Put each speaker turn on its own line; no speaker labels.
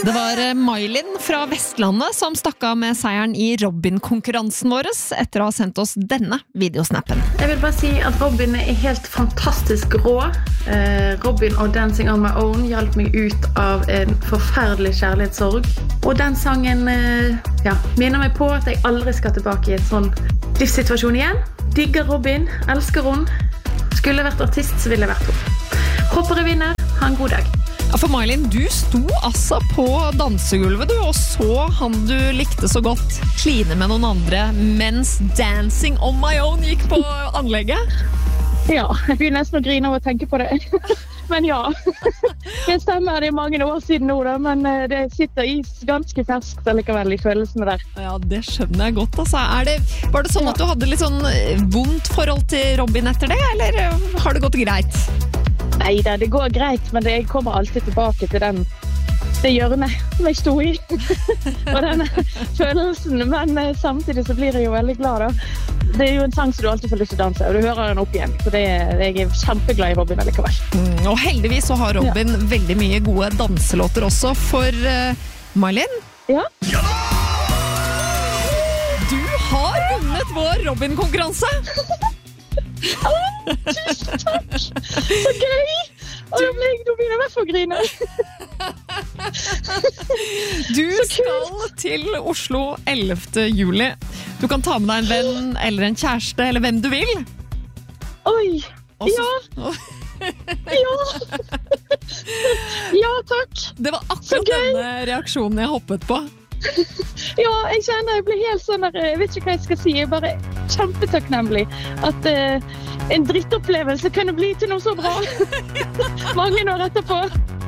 Det var Mylin fra Vestlandet som stakk av med seieren i Robin-konkurransen vår etter å ha sendt oss denne videosnappen.
Jeg vil bare si at Robin er helt fantastisk rå. Robin og Dancing on my own hjalp meg ut av en forferdelig kjærlighetssorg. Og den sangen minner meg på at jeg aldri skal tilbake i et sånn livssituasjon igjen. Digger Robin, elsker hun. Skulle jeg vært artist, så ville jeg vært hun. Håper jeg vinner. Ha en god dag.
Ja, for Mylin, du sto altså på dansegulvet du, og så han du likte så godt kline med noen andre mens Dancing on my own gikk på anlegget.
Ja, jeg begynner nesten å grine av å tenke på det. Men ja, det stemmer, det er mange år siden nå da, men det sitter i ganske ferskt allikevel i følelsene der.
Ja, det skjønner jeg godt, altså. Var det sånn at du hadde litt sånn vondt forhold til Robin etter det, eller har det gått greit?
Neida, det går greit, men jeg kommer alltid tilbake til det hjørnet som jeg sto i. Og denne følelsen, men samtidig så blir jeg jo veldig glad da. Det er jo en sang som du alltid får lyst til å danse, og du hører den opp igjen. Så jeg er kjempeglad i Robin allikevel.
Og heldigvis så har Robin veldig mye gode danselåter også for Mylin.
Ja.
Du har vunnet vår Robin-konkurranse!
Tusen takk! Så gøy! Og nå begynner jeg i hvert fall å grine.
Du skal til Oslo 11. juli. Du kan ta med deg en venn eller en kjæreste, eller hvem du vil.
Oi, ja! Ja, takk.
Det var akkurat denne reaksjonen jeg hoppet på.
Ja, jeg kjenner, jeg blir helt sånn der, jeg vet ikke hva jeg skal si, jeg er bare kjempetakknemlig at en drittopplevelse kunne bli til noe så bra mange år etterpå.